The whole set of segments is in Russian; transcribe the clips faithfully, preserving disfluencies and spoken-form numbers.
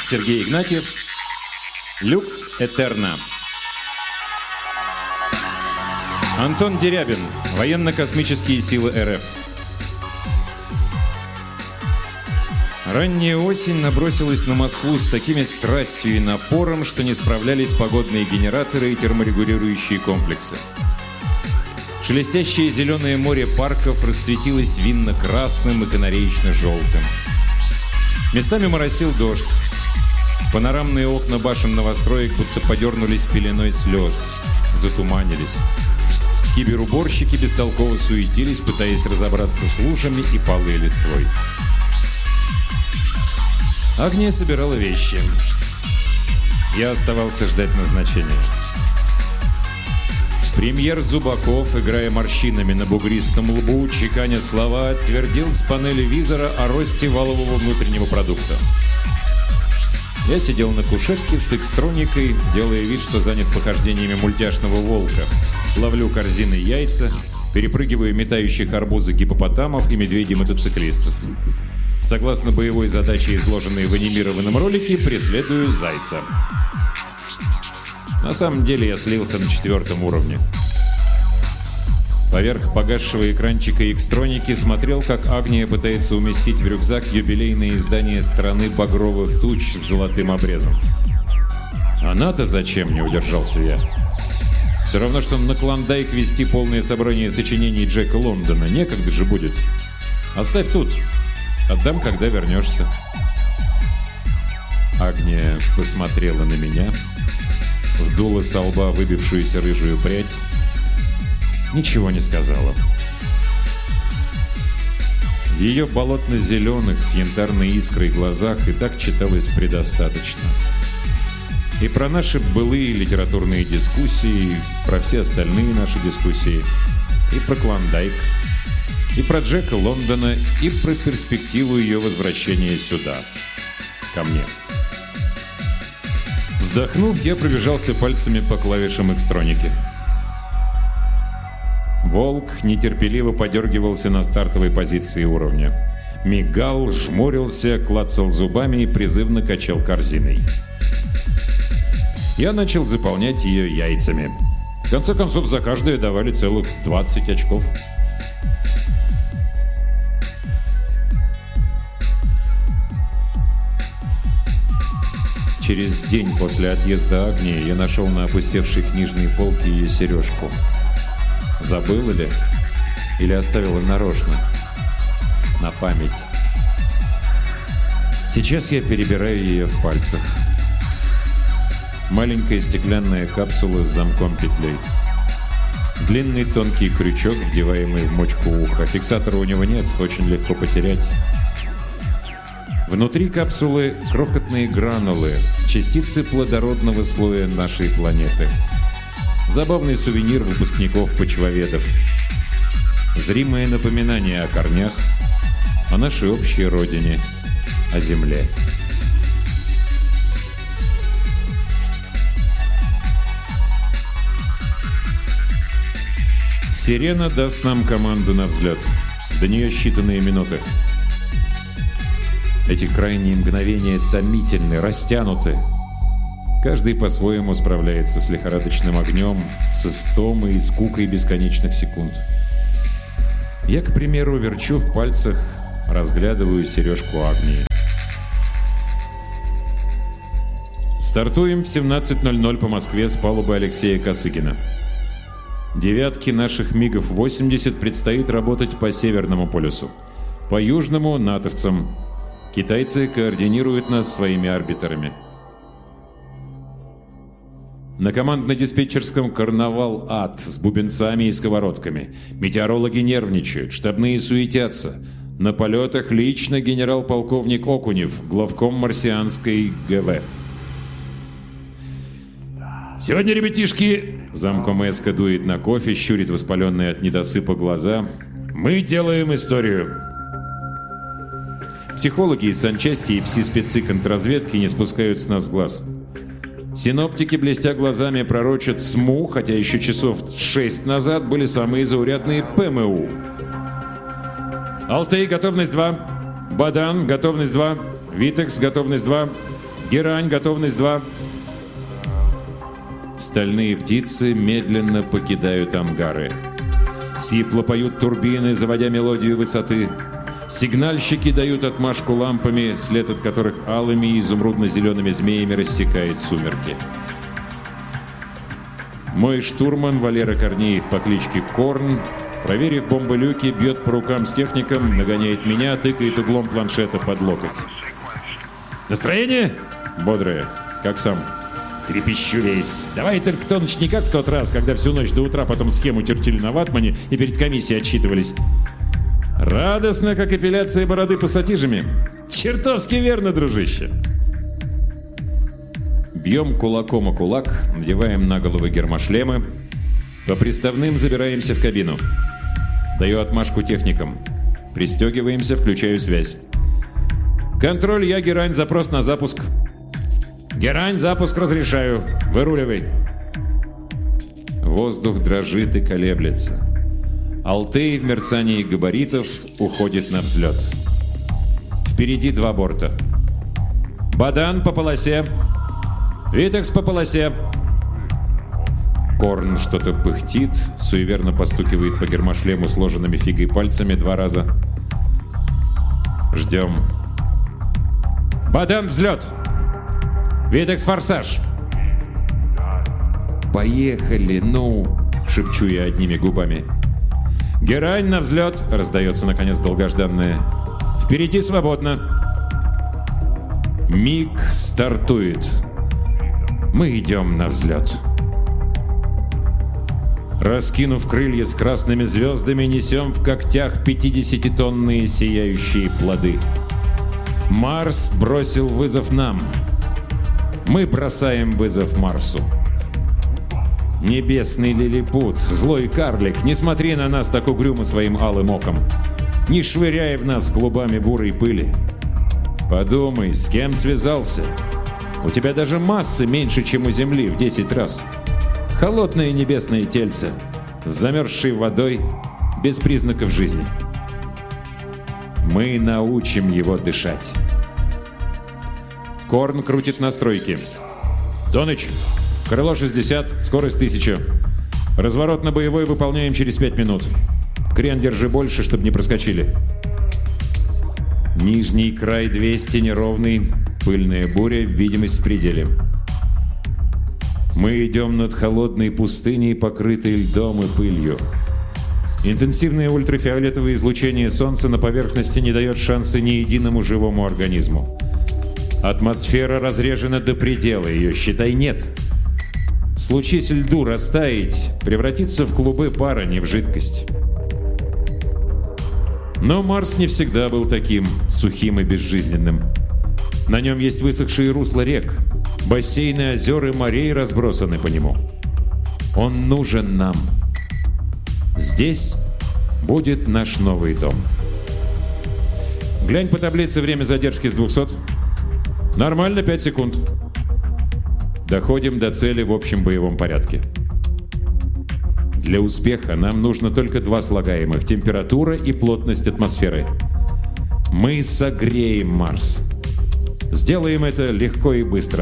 Сергей Игнатьев. Люкс Этерна. Антон Дерябин. Военно-космические силы РФ. Ранняя осень набросилась на Москву с такими страстью и напором, что не справлялись погодные генераторы и терморегулирующие комплексы. Шелестящее зеленое море парков расцветилось винно-красным и канареечно-желтым. Местами моросил дождь. Панорамные окна башен новостроек будто подернулись пеленой слез, затуманились. Киберуборщики бестолково суетились, пытаясь разобраться с лужами и палой листвой. Агния собирала вещи. Я оставался ждать назначения. Премьер Зубаков, играя морщинами на бугристом лбу, чеканя слова, твердил с панели визора о росте валового внутреннего продукта. Я сидел на кушетке с экстроникой, делая вид, что занят похождениями мультяшного волка. Ловлю корзины яйца, перепрыгиваю метающих арбузы гиппопотамов и медведей-мотоциклистов. Согласно боевой задаче, изложенной в анимированном ролике, преследую зайца. На самом деле я слился на четвертом уровне. Поверх погасшего экранчика экстроники смотрел, как Агния пытается уместить в рюкзак юбилейное издание «Страны багровых туч» с золотым обрезом. Она-то зачем, не удержался я. Все равно, что на Клондайк вести полное собрание сочинений Джека Лондона. Некогда же будет. Оставь тут. Отдам, когда вернешься. Агния посмотрела на меня, сдула со лба выбившуюся рыжую прядь, ничего не сказала. В ее болотно-зеленых с янтарной искрой глазах и так читалось предостаточно. И про наши былые литературные дискуссии, и про все остальные наши дискуссии, и про Клондайк, и про Джека Лондона, и про перспективу ее возвращения сюда, ко мне. Вздохнув, я пробежался пальцами по клавишам экстроники. Волк нетерпеливо подергивался на стартовой позиции уровня. Мигал, жмурился, клацал зубами и призывно качал корзиной. Я начал заполнять ее яйцами. В конце концов, за каждое давали целых двадцать очков. Через день после отъезда Агнии я нашел на опустевшей книжной полке ее сережку. Забыл ли? Или оставила нарочно? На память. Сейчас я перебираю ее в пальцах. Маленькая стеклянная капсула с замком-петлей. Длинный тонкий крючок, вдеваемый в мочку уха. Фиксатора у него нет, очень легко потерять. Внутри капсулы крохотные гранулы, частицы плодородного слоя нашей планеты. Забавный сувенир выпускников-почвоведов. Зримое напоминание о корнях, о нашей общей родине, о земле. Сирена даст нам команду на взлет. До нее считанные минуты. Эти крайние мгновения томительны, растянуты. Каждый по-своему справляется с лихорадочным огнем, с истомой и скукой бесконечных секунд. Я, к примеру, верчу в пальцах, разглядываю сережку Агнии. Стартуем в семнадцать ноль ноль по Москве с палубы Алексея Косыгина. Девятки наших мигов восемьдесят предстоит работать по Северному полюсу. По Южному — натовцам. Китайцы координируют нас своими арбитрами. На командно-диспетчерском карнавал ад с бубенцами и сковородками. Метеорологи нервничают, штабные суетятся. На полетах лично генерал-полковник Окунев, главком марсианской ГВ. Сегодня, ребятишки, замком эска дует на кофе, щурит воспаленные от недосыпа глаза. Мы делаем историю. Психологи из санчасти и пси-спецы контрразведки не спускают с нас глаз. Синоптики, блестя глазами, пророчат СМУ, хотя еще часов шесть назад были самые заурядные ПМУ. Алтей, готовность два. Бадан, готовность два. Витекс, готовность два. Герань, готовность два. Стальные птицы медленно покидают ангары. Сипло поют турбины, заводя мелодию высоты. Сигнальщики дают отмашку лампами, след от которых алыми и изумрудно-зелеными змеями рассекает сумерки. Мой штурман Валера Корнеев по кличке Корн, проверив бомболюки, бьет по рукам с техником, нагоняет меня, тыкает углом планшета под локоть. Настроение? Бодрое. Как сам? Трепещу весь. Давай, Тарктоныч, не как в тот раз, когда всю ночь до утра потом схему чертили на ватмане и перед комиссией отчитывались. Радостно, как эпиляция бороды пассатижами. Чертовски верно, дружище. Бьем кулаком о кулак, надеваем на головы гермошлемы. По приставным забираемся в кабину. Даю отмашку техникам. Пристегиваемся, включаю связь. Контроль, я Герань, запрос на запуск. Герань, запуск разрешаю. Выруливай. Воздух дрожит и колеблется. Алтей в мерцании габаритов уходит на взлет. Впереди два борта. Бадан по полосе. Витекс по полосе. Корн что-то пыхтит, суеверно постукивает по гермошлему сложенными фигой пальцами два раза. Ждем. Бадан, взлет. Витекс, форсаж. Поехали, ну, шепчу я одними губами. Герань на взлет, раздается наконец долгожданное. Впереди свободно. Миг стартует. Мы идем на взлет. Раскинув крылья с красными звездами, несем в когтях пятидесятитонные сияющие плоды. Марс бросил вызов нам. Мы бросаем вызов Марсу. Небесный лилипут, злой карлик, не смотри на нас так угрюмо своим алым оком. Не швыряй в нас клубами бурой пыли. Подумай, с кем связался. У тебя даже массы меньше, чем у Земли, в десять раз. Холодное небесное тельце, с замерзшей водой, без признаков жизни. Мы научим его дышать. Корн крутит настройки. Тоныч, крыло шестьдесят, скорость тысяча. Разворот на боевой выполняем через пять минут. Крен держи больше, чтобы не проскочили. Нижний край двести, неровный. Пыльная буря, видимость в пределе. Мы идем над холодной пустыней, покрытой льдом и пылью. Интенсивное ультрафиолетовое излучение Солнца на поверхности не дает шанса ни единому живому организму. Атмосфера разрежена до предела, ее, считай, нет. Случись льду растаять, превратиться в клубы пара, не в жидкость. Но Марс не всегда был таким сухим и безжизненным. На нем есть высохшие русла рек, бассейны озер и морей разбросаны по нему. Он нужен нам. Здесь будет наш новый дом. Глянь по таблице время задержки с двухсот. Нормально, пять секунд. Доходим до цели в общем боевом порядке. Для успеха нам нужно только два слагаемых: температура и плотность атмосферы. Мы согреем Марс. Сделаем это легко и быстро.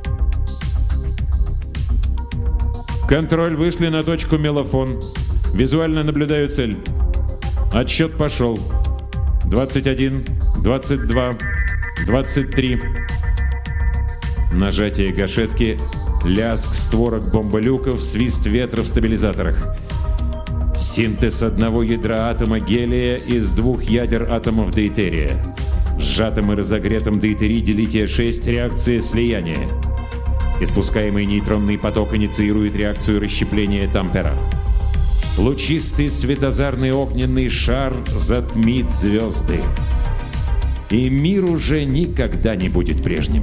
Контроль, вышли на точку Мелофон. Визуально наблюдаю цель. Отсчет пошел. двадцать один, двадцать два, двадцать три. Нажатие гашетки, лязг створок бомболюков, свист ветра в стабилизаторах. Синтез одного ядра атома гелия из двух ядер атомов дейтерия. В сжатом и разогретом дейтериде лития шесть реакция слияния. Испускаемый нейтронный поток инициирует реакцию расщепления Тампера. Лучистый светозарный огненный шар затмит звезды. И мир уже никогда не будет прежним.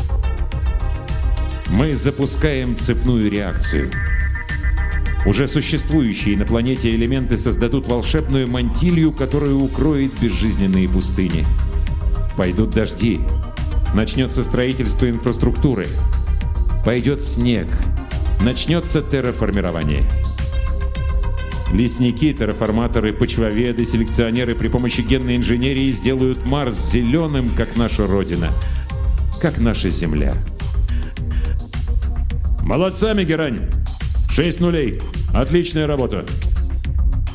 Мы запускаем цепную реакцию. Уже существующие на планете элементы создадут волшебную мантилью, которая укроет безжизненные пустыни. Пойдут дожди. Начнется строительство инфраструктуры. Пойдет снег. Начнется терраформирование. Лесники, терраформаторы, почвоведы, селекционеры при помощи генной инженерии сделают Марс зеленым, как наша Родина. как наша Земля. Молодцами, Герань! Шесть нулей. Отличная работа.